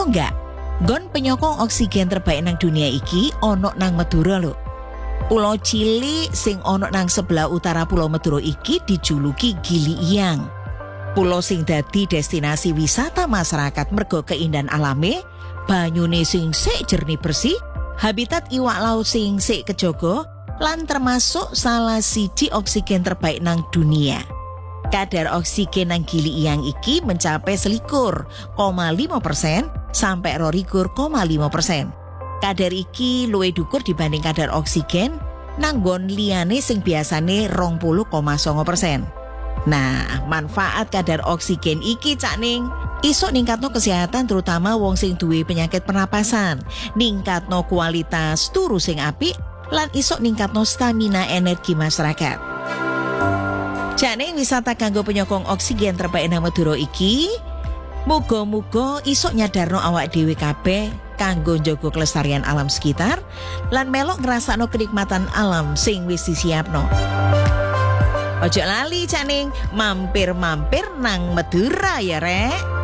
enggak? Nggon penyokong oksigen terbaik nang dunia iki ono nang Madura lho. Pulau cilik sing ono nang sebelah utara Pulau Madura iki dijuluki Gili Iyang. Pulau sing dadi destinasi wisata masyarakat mergo keindahan alame, banyune sing sik jernih bersih, habitat iwak laut sing sik kejogo, lan termasuk salah siji oksigen terbaik nang dunia. Kadar oksigen nang Gili Iyang iki mencapai 21,5% sampai 22,5%. Kadar iki luwih dhuwur dibanding kadar oksigen nang nggon liyane sing biasane 20,9%. Nah, manfaat kadar oksigen iki Cak Ning iso ningkatno kesehatan terutama wong sing duwe penyakit pernapasan, ningkatno kualitas turu sing apik, lan iso ningkatno stamina energi masyarakat. Cak Ning wisata kanggo penyokong oksigen terbaik nang Madura iki muga-muga iso nyadarno awak dhewe kabeh kanggo njaga kelestarian alam sekitar lan melok ngrasakno kenikmatan alam sing wis disiapno. Ojo lali Cak Ning, mampir-mampir nang Madura ya rek.